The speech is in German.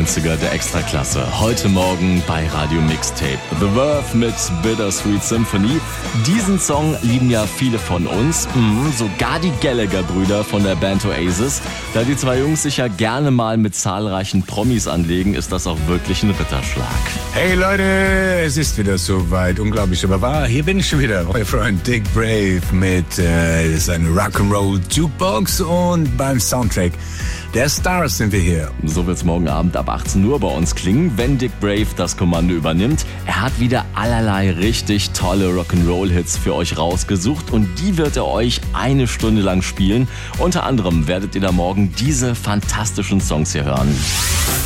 90er der Extraklasse. Heute Morgen bei Radio Mixtape. The Verve mit Bittersweet Symphony. Diesen Song lieben ja viele von uns. Sogar die Gallagher-Brüder von der Band Oasis. Da die zwei Jungs sich ja gerne mal mit zahlreichen Promis anlegen, ist das auch wirklich ein Ritterschlag. Hey Leute, es ist wieder soweit. Unglaublich, aber wahr. Hier bin ich schon wieder. Euer Freund Dick Brave mit seiner Rock'n'Roll Jukebox und beim Soundtrack der Stars sind wir hier. So wird's morgen Abend ab 18 Uhr bei uns klingen, wenn Dick Brave das Kommando übernimmt. Er hat wieder allerlei richtig tolle Rock'n'Roll-Hits für euch rausgesucht und die wird er euch eine Stunde lang spielen. Unter anderem werdet ihr da morgen diese fantastischen Songs hier hören.